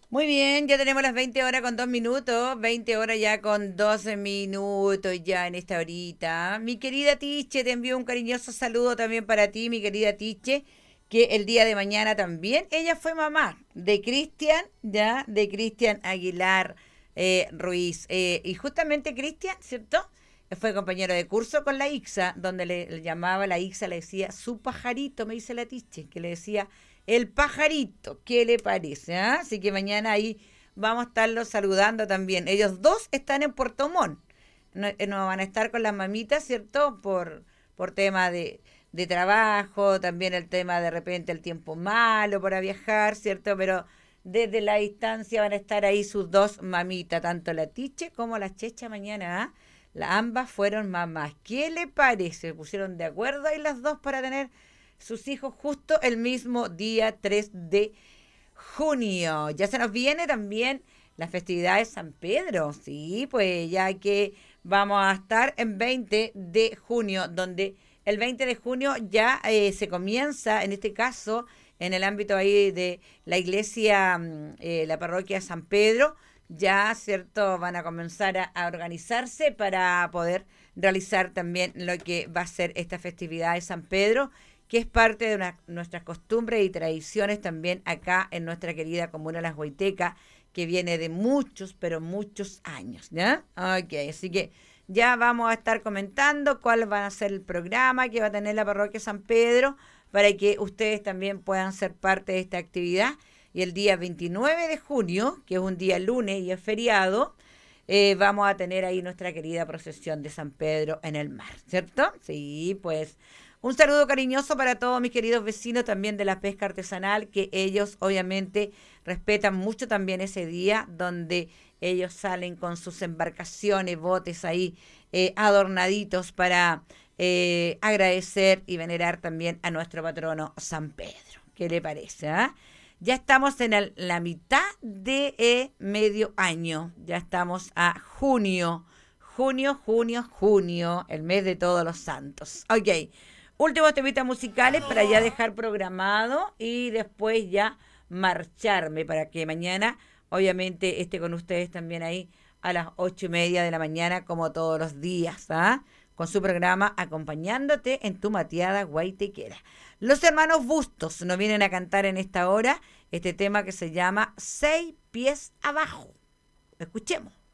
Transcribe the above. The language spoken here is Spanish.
Muy bien, ya tenemos las 20 horas con 2 minutos, 20 horas ya con 12 minutos ya en esta horita. Mi querida Tiche, te envío un cariñoso saludo también para ti, mi querida Tiche, que el día de mañana también, ella fue mamá de Cristian, ya, de Cristian Aguilar Ruiz. Y justamente Cristian, ¿cierto? Fue compañero de curso con la Ixa, donde le llamaba la Ixa, le decía su pajarito, me dice la Tiche, que le decía el pajarito, ¿qué le parece? ¿Ah? Así que mañana ahí vamos a estarlos saludando también. Ellos dos están en Puerto Montt. No, no van a estar con las mamitas, ¿cierto? Por tema de trabajo, también el tema de repente el tiempo malo para viajar, ¿cierto? Pero desde la distancia van a estar ahí sus dos mamitas, tanto la Tiche como la Checha mañana. ¿Ah? Ambas fueron mamás. ¿Qué le parece? Se pusieron de acuerdo ahí las dos para tener sus hijos justo el mismo día 3 de junio. Ya se nos viene también la festividad de San Pedro, sí, pues ya que vamos a estar en 20 de junio, donde el 20 de junio ya se comienza, en este caso, en el ámbito ahí de la iglesia, la parroquia San Pedro, ya, ¿cierto? Van a comenzar a organizarse para poder realizar también lo que va a ser esta festividad de San Pedro, que es parte de nuestras costumbres y tradiciones también acá en nuestra querida comuna Las Huaytecas, que viene de muchos, pero muchos años, ¿ya? Ok, así que ya vamos a estar comentando cuál va a ser el programa que va a tener la parroquia San Pedro para que ustedes también puedan ser parte de esta actividad. Y el día 29 de junio, que es un día lunes y es feriado, vamos a tener ahí nuestra querida procesión de San Pedro en el mar, ¿cierto? Sí, pues un saludo cariñoso para todos mis queridos vecinos también de la pesca artesanal, que ellos obviamente respetan mucho también ese día, donde ellos salen con sus embarcaciones, botes ahí adornaditos para agradecer y venerar también a nuestro patrono San Pedro. ¿Qué le parece? ¿Ah? Ya estamos en la mitad de medio año, ya estamos a junio, junio, el mes de todos los santos. Ok, últimos temitas musicales para ya dejar programado y después ya marcharme para que mañana, obviamente, esté con ustedes también ahí a las 8:30 de la mañana, como todos los días, ¿ah? Con su programa acompañándote en tu mateada guaitequera. Los hermanos Bustos nos vienen a cantar en esta hora este tema que se llama Seis pies abajo. Escuchemos.